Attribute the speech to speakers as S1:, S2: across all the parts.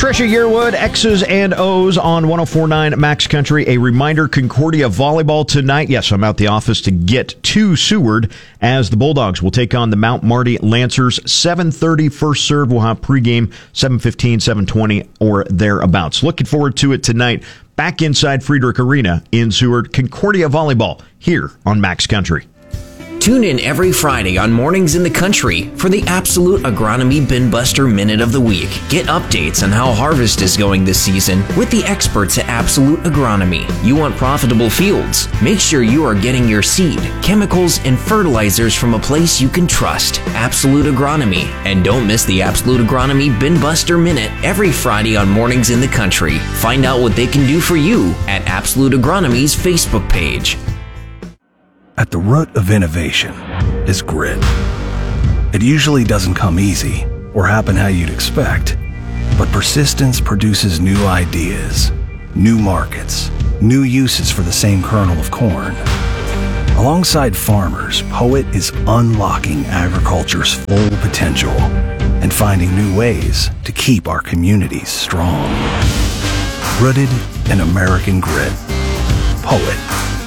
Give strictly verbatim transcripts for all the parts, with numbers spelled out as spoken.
S1: Trisha Yearwood, X's and O's on one oh four point nine Max Country. A reminder, Concordia volleyball tonight. Yes, I'm out the office to get to Seward as the Bulldogs will take on the Mount Marty Lancers. seven thirty first serve. We'll have pregame seven fifteen, seven twenty or thereabouts. Looking forward to it tonight. Back inside Friedrich Arena in Seward. Concordia volleyball here on Max Country.
S2: Tune in every Friday on Mornings in the Country for the Absolute Agronomy Bin Buster Minute of the Week. Get updates on how harvest is going this season with the experts at Absolute Agronomy. You want profitable fields? Make sure you are getting your seed, chemicals, and fertilizers from a place you can trust. Absolute Agronomy. And don't miss the Absolute Agronomy Bin Buster Minute every Friday on Mornings in the Country. Find out what they can do for you at Absolute Agronomy's Facebook page.
S3: At the root of innovation is grit. It usually doesn't come easy or happen how you'd expect, but persistence produces new ideas, new markets, new uses for the same kernel of corn. Alongside farmers, Poet is unlocking agriculture's full potential and finding new ways to keep our communities strong. Rooted in American grit. Poet.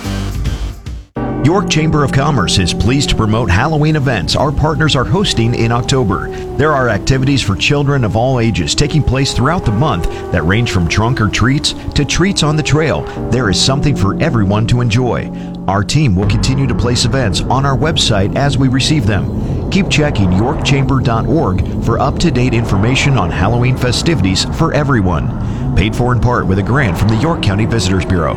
S1: York Chamber of Commerce is pleased to promote Halloween events our partners are hosting in October. There are activities for children of all ages taking place throughout the month that range from trunk or treats to treats on the trail. There is something for everyone to enjoy. Our team will continue to place events on our website as we receive them. Keep checking york chamber dot org for up-to-date information on Halloween festivities for everyone. Paid for in part with a grant from the York County Visitors Bureau.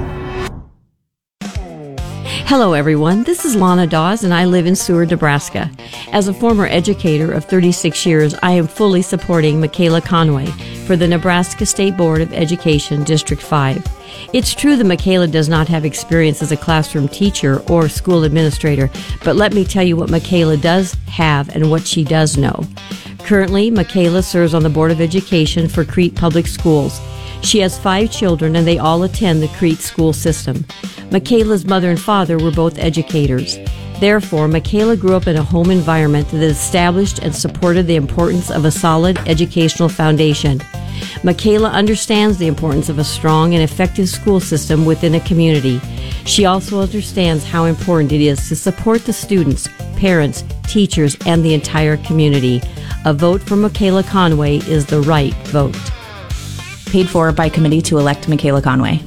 S4: Hello, everyone. This is Lana Dawes, and I live in Seward, Nebraska. As a former educator of thirty-six years, I am fully supporting Michaela Conway for the Nebraska State Board of Education, District five. It's true that Michaela does not have experience as a classroom teacher or school administrator, but let me tell you what Michaela does have and what she does know. Currently, Michaela serves on the Board of Education for Crete Public Schools. She has five children, and they all attend the Crete school system. Michaela's mother and father were both educators. Therefore, Michaela grew up in a home environment that established and supported the importance of a solid educational foundation. Michaela understands the importance of a strong and effective school system within a community. She also understands how important it is to support the students, parents, teachers, and the entire community. A vote for Michaela Conway is the right vote.
S5: Paid for by committee to elect Michaela Conway.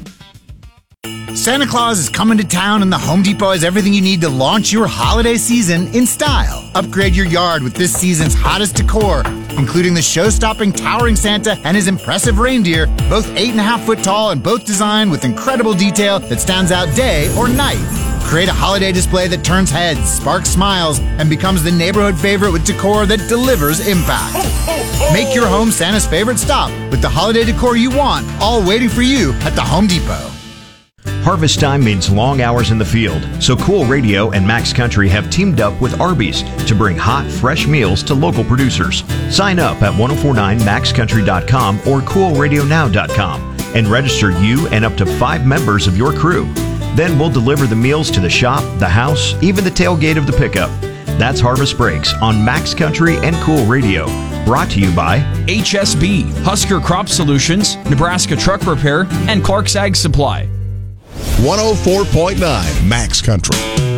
S6: Santa Claus is coming to town, and the Home Depot has everything you need to launch your holiday season in style. Upgrade your yard with this season's hottest decor, including the show-stopping towering Santa and his impressive reindeer, both eight and a half foot tall and both designed with incredible detail that stands out day or night. Create a holiday display that turns heads, sparks smiles, and becomes the neighborhood favorite with decor that delivers impact. Make your home Santa's favorite stop with the holiday decor you want, all waiting for you at the Home Depot.
S1: Harvest time means long hours in the field, so Cool Radio and Max Country have teamed up with Arby's to bring hot, fresh meals to local producers. Sign up at ten forty-nine max country dot com or cool radio now dot com and register you and up to five members of your crew. Then we'll deliver the meals to the shop, the house, even the tailgate of the pickup. That's Harvest Breaks on Max Country and Cool Radio. Brought to you by
S7: H S B, Husker Crop Solutions, Nebraska Truck Repair, and Clark's Ag Supply.
S8: one oh four point nine Max Country.